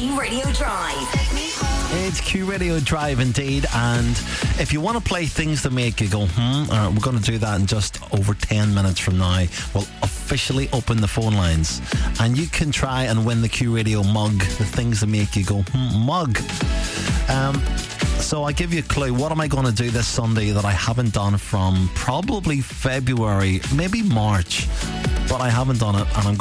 Q Radio Drive. It's Q Radio Drive indeed, and if you want to play things that make you go, we're going to do that in just over 10 minutes from now. We'll officially open the phone lines, and you can try and win the Q Radio mug, the things that make you go, mug. So I give you a clue. What am I going to do this Sunday that I haven't done from probably February, maybe March, but I haven't done it, and I'm